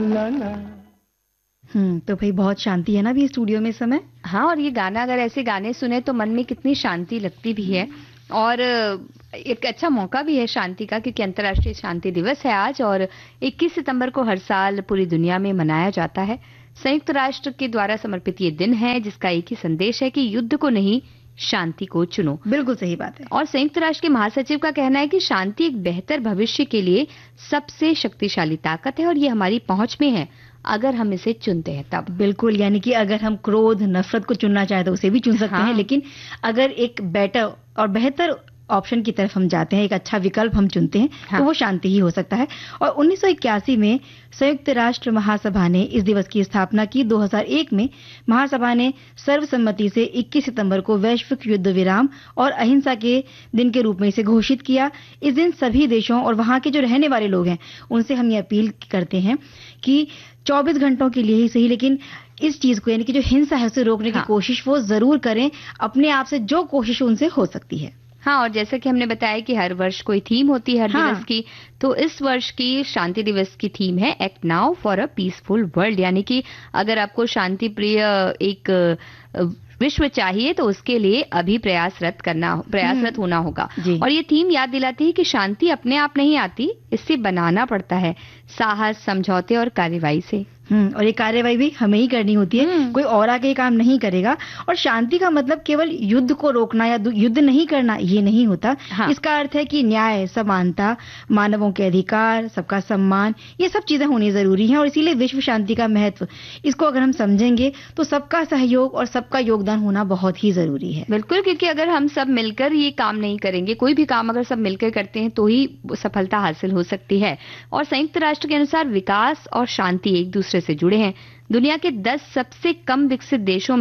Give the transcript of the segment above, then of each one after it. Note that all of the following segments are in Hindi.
ला ला। तो भाई बहुत शांति है ना अभी स्टूडियो में इस समय। हाँ, और ये गाना अगर ऐसे गाने सुने तो मन में कितनी शांति लगती भी है, और एक अच्छा मौका भी है शांति का, क्योंकि अंतर्राष्ट्रीय शांति दिवस है आज, और 21 सितंबर को हर साल पूरी दुनिया में मनाया जाता है। संयुक्त राष्ट्र के द्वारा समर्पित ये दिन है जिसका एक ही संदेश है कि युद्ध को नहीं, शांति को चुनो। बिल्कुल सही बात है। और संयुक्त राष्ट्र के महासचिव का कहना है कि शांति एक बेहतर भविष्य के लिए सबसे शक्तिशाली ताकत है, और ये हमारी पहुंच में है अगर हम इसे चुनते हैं तब। बिल्कुल, यानी कि अगर हम क्रोध, नफरत को चुनना चाहे तो उसे भी चुन सकते हैं, लेकिन अगर एक बेटर और बेहतर ऑप्शन की तरफ हम जाते हैं, एक अच्छा विकल्प हम चुनते हैं, तो वो शांति ही हो सकता है। और 1981 में संयुक्त राष्ट्र महासभा ने इस दिवस की स्थापना की। 2001 में महासभा ने सर्वसम्मति से 21 सितंबर को वैश्विक युद्ध विराम और अहिंसा के दिन के रूप में इसे घोषित किया। इस दिन सभी देशों और वहां के जो रहने वाले लोग हैं उनसे हम ये अपील करते हैं कि 24 घंटों के लिए ही सही, लेकिन इस चीज को यानी कि जो हिंसा है उसे रोकने की कोशिश वो जरूर करें। अपने आप से जो कोशिश उनसे हो सकती है। हाँ, और जैसा कि हमने बताया कि हर वर्ष कोई थीम होती है हर दिवस की, तो इस वर्ष की शांति दिवस की थीम है act now for a peaceful world, यानी कि अगर आपको शांति प्रिय एक विश्व चाहिए तो उसके लिए अभी प्रयासरत होना होगा। और ये थीम याद दिलाती है कि शांति अपने आप नहीं आती, इससे बनाना पड़ता है साहस, समझौते और कार्रवाई से। और ये कार्रवाई भी हमें ही करनी होती है, कोई और आके काम नहीं करेगा। और शांति का मतलब केवल युद्ध को रोकना या युद्ध नहीं करना ये नहीं होता। इसका अर्थ है कि न्याय, समानता, मानवों के अधिकार, सबका सम्मान, ये सब चीजें होनी जरूरी हैं। और इसीलिए विश्व शांति का महत्व, इसको अगर हम समझेंगे तो सबका सहयोग और सबका योगदान होना बहुत ही जरूरी है। बिल्कुल, क्योंकि अगर हम सब मिलकर ये काम नहीं करेंगे, कोई भी काम अगर सब मिलकर करते हैं तो ही सफलता हासिल हो सकती है। और संयुक्त राष्ट्र के अनुसार विकास और शांति एक दूसरे से जुड़े हैं। दुनिया के 10 सबसे कम विकसित देशों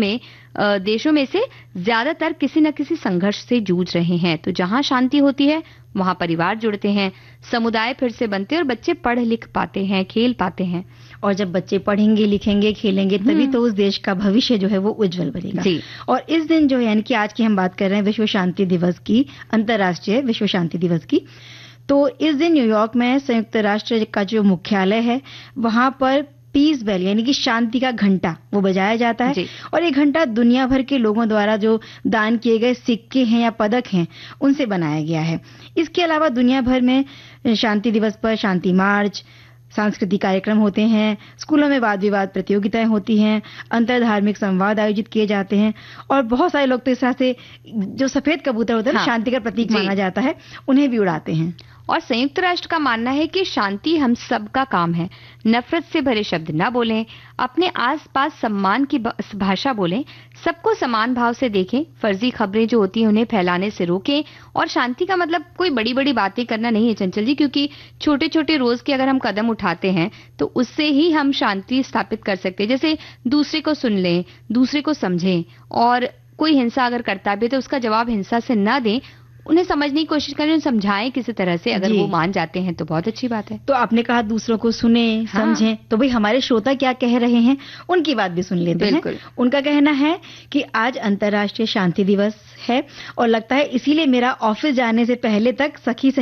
में से ज्यादातर किसी न किसी संघर्ष से जूझ रहे हैं। तो जहां शांति होती है वहां परिवार जुड़ते हैं, समुदाय फिर से बनते हैं और बच्चे पढ़ लिख पाते हैं, खेल पाते हैं। और जब बच्चे पढ़ेंगे, लिखेंगे, खेलेंगे, तभी तो उस देश का भविष्य जो है वो उज्जवल बनेगा। और इस दिन जो है, यानी कि आज की हम बात कर रहे हैं विश्व शांति दिवस की, अंतर्राष्ट्रीय विश्व शांति दिवस की, तो इस दिन न्यूयॉर्क में संयुक्त राष्ट्र का जो मुख्यालय है वहां पर पीस बेल यानी कि शांति का घंटा वो बजाया जाता है। और ये घंटा दुनिया भर के लोगों द्वारा जो दान किए गए सिक्के हैं या पदक हैं उनसे बनाया गया है। इसके अलावा दुनिया भर में शांति दिवस पर शांति मार्च, सांस्कृतिक कार्यक्रम होते हैं, स्कूलों में वाद विवाद प्रतियोगिताएं होती हैं, अंतर धार्मिक संवाद आयोजित किए जाते हैं, और बहुत सारे लोग तो इस तरह से जो सफेद कबूतर होते हैं शांति का प्रतीक माना जाता है, उन्हें भी उड़ाते हैं। और संयुक्त राष्ट्र का मानना है कि शांति हम सबका काम है। नफरत से भरे शब्द ना बोलें, अपने आसपास सम्मान की भाषा बोलें, सबको समान भाव से देखें, फर्जी खबरें जो होती हैं उन्हें फैलाने से रोकें। और शांति का मतलब कोई बड़ी बड़ी बातें करना नहीं है चंचल जी, क्योंकि छोटे छोटे रोज के अगर हम कदम उठाते हैं तो उससे ही हम शांति स्थापित कर सकते हैं। जैसे दूसरे को सुन लें, दूसरे को समझें, और कोई हिंसा अगर करता भी तो उसका जवाब हिंसा से ना दें, उन्हें समझने की कोशिश करें, समझाएं किसी तरह से। अगर वो मान जाते हैं तो बहुत अच्छी बात है। तो आपने कहा दूसरों को सुने, समझें, तो भाई हमारे श्रोता क्या कह रहे हैं उनकी बात भी सुन लेते हैं। उनका कहना है कि आज अंतर्राष्ट्रीय शांति दिवस है और लगता है इसीलिए मेरा ऑफिस जाने से पहले तक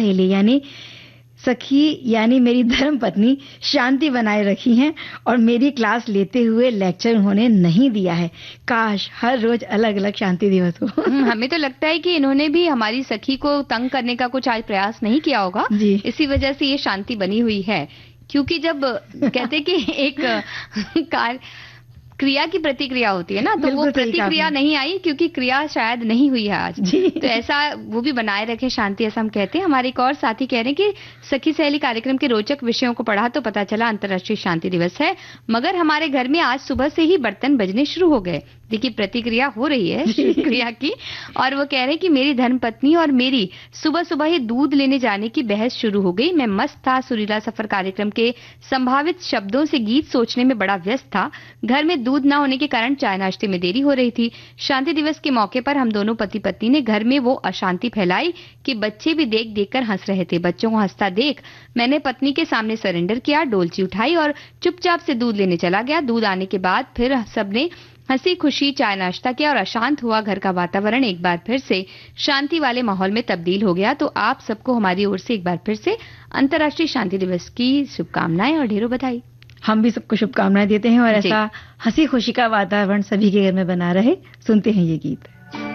सखी यानी मेरी धर्म पत्नी शांति बनाए रखी हैं और मेरी क्लास लेते हुए लेक्चर उन्होंने नहीं दिया है। काश हर रोज अलग अलग शांति दिवस हो। हमें तो लगता है कि इन्होंने भी हमारी सखी को तंग करने का कुछ आज प्रयास नहीं किया होगा, इसी वजह से ये शांति बनी हुई है। क्योंकि जब कहते कि एक क्रिया की प्रतिक्रिया होती है ना, तो वो प्रतिक्रिया नहीं आई क्योंकि क्रिया शायद नहीं हुई है आज। तो ऐसा वो भी बनाए रखे शांति, ऐसा हम कहते हैं। हमारे एक और साथी कह रहे हैं कि सखी सहेली कार्यक्रम के रोचक विषयों को पढ़ा तो पता चला अंतर्राष्ट्रीय शांति दिवस है, मगर हमारे घर में आज सुबह से ही बर्तन बजने शुरू हो गए। देखिए प्रतिक्रिया हो रही है क्रिया की। और वो कह रहे हैं कि मेरी धर्मपत्नी और मेरी सुबह सुबह ही दूध लेने जाने की बहस शुरू हो गई। मैं मस्त था, सुरीला सफर कार्यक्रम के संभावित शब्दों से गीत सोचने में बड़ा व्यस्त था। घर में दूध न होने के कारण चाय नाश्ते में देरी हो रही थी। शांति दिवस के मौके पर हम दोनों पति पत्नी ने घर में वो अशांति फैलाई कि बच्चे भी देख देख कर हंस रहे थे। बच्चों को हंसता देख मैंने पत्नी के सामने सरेंडर किया, डोलची उठाई और चुपचाप से दूध लेने चला गया। दूध आने के बाद फिर सबने हंसी खुशी चाय नाश्ता किया और अशांत हुआ घर का वातावरण एक बार फिर से शांति वाले माहौल में तब्दील हो गया। तो आप सबको हमारी ओर से एक बार फिर से अंतर्राष्ट्रीय शांति दिवस की शुभकामनाएं और ढेरों बधाई। हम भी सबको शुभकामनाएं देते हैं और ऐसा हंसी खुशी का वातावरण सभी के घर में बना रहे। सुनते हैं ये गीत।